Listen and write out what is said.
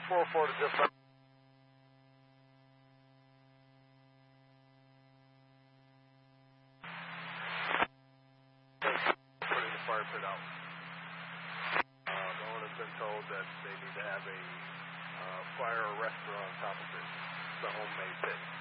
404 to just putting the fire pit out. No one has been told that they need to have a fire arrestor on top of it. It's a homemade pit.